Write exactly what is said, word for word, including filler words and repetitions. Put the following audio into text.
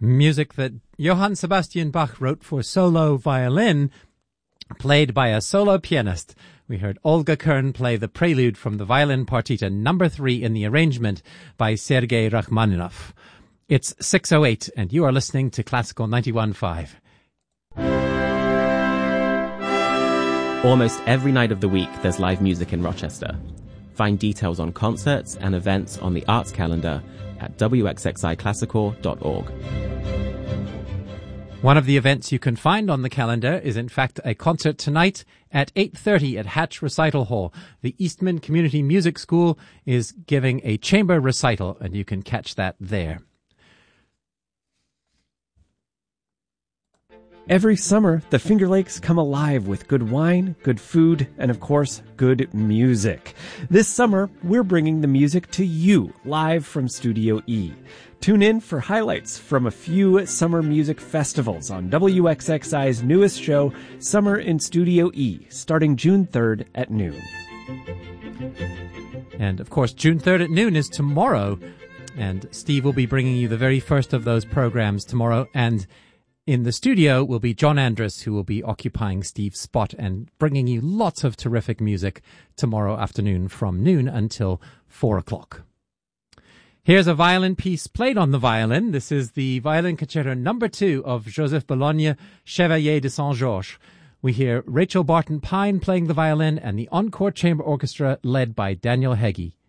Music that Johann Sebastian Bach wrote for solo violin, played by a solo pianist. We heard Olga Kern play the prelude from the violin partita number three in the arrangement by Sergei Rachmaninoff. It's six oh eight and you are listening to Classical ninety-one point five. Almost every night of the week there's live music in Rochester. Find details on concerts and events on the arts calendar at w x x i classical dot org. One of the events you can find on the calendar is in fact a concert tonight at eight thirty at Hatch Recital Hall. The Eastman Community Music School is giving a chamber recital and you can catch that there. Every summer, the Finger Lakes come alive with good wine, good food, and of course, good music. This summer, we're bringing the music to you live from Studio E. Tune in for highlights from a few summer music festivals on W X X I's newest show, Summer in Studio E, starting June third at noon. And of course, June third at noon is tomorrow. And Steve will be bringing you the very first of those programs tomorrow. And in the studio will be John Andrus, who will be occupying Steve's spot and bringing you lots of terrific music tomorrow afternoon from noon until four o'clock. Here's a violin piece played on the violin. This is the Violin Concerto number two of Joseph Bologne, Chevalier de Saint-Georges. We hear Rachel Barton Pine playing the violin and the Encore Chamber Orchestra led by Daniel Heggie.